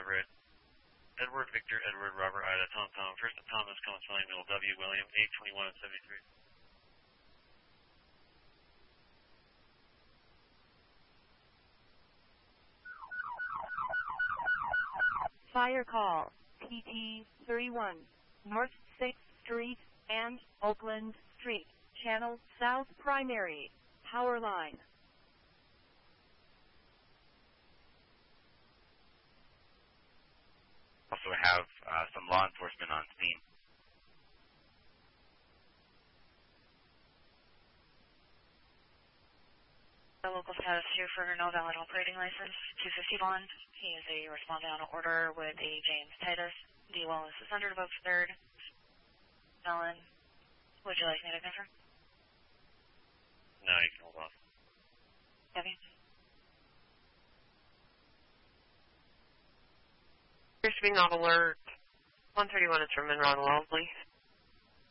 Everett, Edward, Victor, Edward, Robert, Ida, Tom, Tom, First Thomas, Samuel, W, William, 821 and 73. Fire call, PT 31, North 6th Street and Oakland Street, Channel South Primary, Power Line. Also have some law enforcement on scene. The local status here for no valid operating license, 250 bond. He is a respondent on an order with a James Titus. D. Wallace is under above 3rd. Alan, would you like me to confirm? No, you can hold off. Copy. Appears to be not alert. 131 is from Monroe Wellesley.